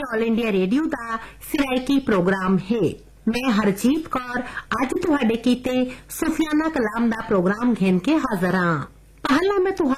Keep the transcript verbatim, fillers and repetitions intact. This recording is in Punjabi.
ਆਲ ਇੰਡੀਆ ਰੇਡੀਓ ਦਾ ਸਰਾਇਕੀ ਪ੍ਰੋਗਰਾਮ ਹੈ। ਮੈਂ ਹਰਜੀਤ ਕੌਰ ਅੱਜ ਤੁਹਾਡੇ ਕੀਤੇ ਸੁਫਿਆਨਾ ਕਲਾਮ ਦਾ ਪ੍ਰੋਗਰਾਮ ਘੇਨ ਕੇ ਹਾਜ਼ਰ ਹਾਂ। ਪਹਿਲਾਂ ਮੈਂ